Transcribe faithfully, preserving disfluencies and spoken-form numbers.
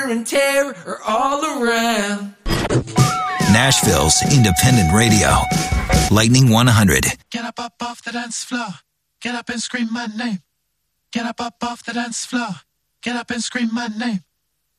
wear and tear are all around. Nashville's independent radio. Lightning one hundred. Get up, up off the dance floor. Get up and scream my name. Get up, up off the dance floor. Get up and scream my name.